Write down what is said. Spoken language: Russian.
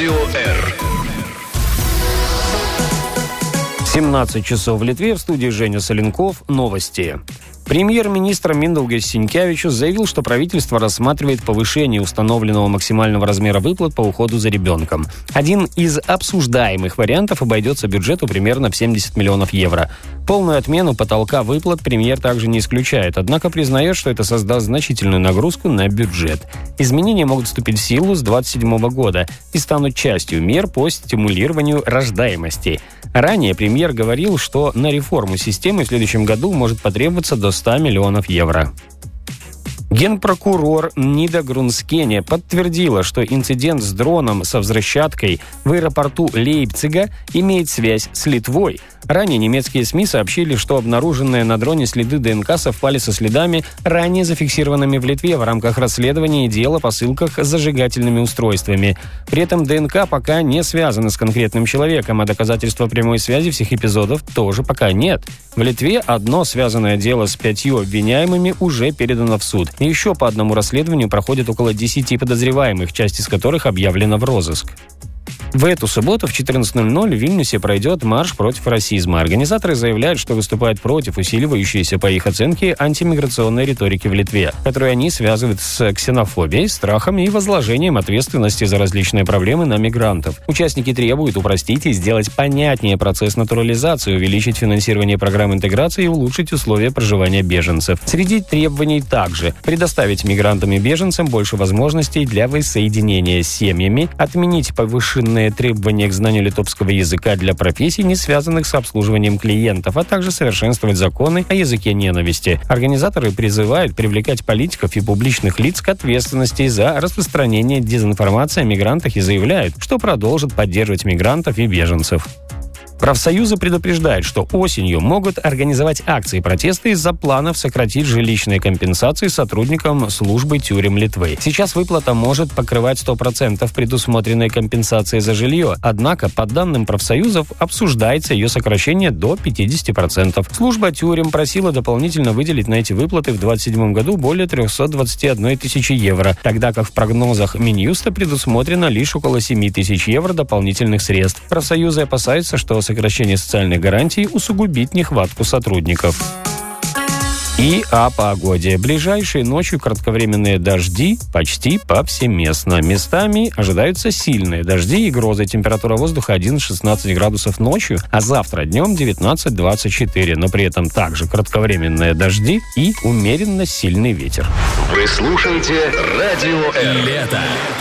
Радио Р. 17 часов в Литве. В студии Женя Соленков. Новости. Премьер-министр Миндаугис Синкевичус заявил, что правительство рассматривает повышение установленного максимального размера выплат по уходу за ребенком. Один из обсуждаемых вариантов обойдется бюджету примерно в 70 миллионов евро. Полную отмену потолка выплат премьер также не исключает, однако признает, что это создаст значительную нагрузку на бюджет. Изменения могут вступить в силу с 2027 года и станут частью мер по стимулированию рождаемости. Ранее премьер говорил, что на реформу системы в следующем году может потребоваться до 100 миллионов евро. Генпрокурор Нида Грунскене подтвердила, что инцидент с дроном со взрывчаткой в аэропорту Лейпцига имеет связь с Литвой. Ранее немецкие СМИ сообщили, что обнаруженные на дроне следы ДНК совпали со следами, ранее зафиксированными в Литве в рамках расследования дела о посылках с зажигательными устройствами. При этом ДНК пока не связана с конкретным человеком, а доказательства прямой связи всех эпизодов тоже пока нет. В Литве одно связанное дело с 5 обвиняемыми уже передано в суд. И еще по одному расследованию проходит около 10 подозреваемых, часть из которых объявлена в розыск. В эту субботу в 14:00 в Вильнюсе пройдет марш против расизма. Организаторы заявляют, что выступают против усиливающейся, по их оценке, антимиграционной риторики в Литве, которую они связывают с ксенофобией, страхом и возложением ответственности за различные проблемы на мигрантов. Участники требуют упростить и сделать понятнее процесс натурализации, увеличить финансирование программ интеграции и улучшить условия проживания беженцев. Среди требований также предоставить мигрантам и беженцам больше возможностей для воссоединения с семьями, отменить повышенные требования к знанию литовского языка для профессий, не связанных с обслуживанием клиентов, а также совершенствовать законы о языке ненависти. Организаторы призывают привлекать политиков и публичных лиц к ответственности за распространение дезинформации о мигрантах и заявляют, что продолжат поддерживать мигрантов и беженцев. Профсоюзы предупреждают, что осенью могут организовать акции протеста из-за планов сократить жилищные компенсации сотрудникам службы тюрем Литвы. Сейчас выплата может покрывать 100% предусмотренной компенсации за жилье, однако, по данным профсоюзов, обсуждается ее сокращение до 50%. Служба тюрем просила дополнительно выделить на эти выплаты в 2027 году более 321 тысячи евро, тогда как в прогнозах Минюста предусмотрено лишь около 7 тысяч евро дополнительных средств. Профсоюзы опасаются, что сокращение социальных гарантий усугубит нехватку сотрудников. И о погоде. Ближайшей ночью кратковременные дожди почти повсеместно. Местами ожидаются сильные дожди и грозы. Температура воздуха 11-16 градусов ночью, а завтра днем 19-24. Но при этом также кратковременные дожди и умеренно сильный ветер. Вы слушаете Радио Р. Лето.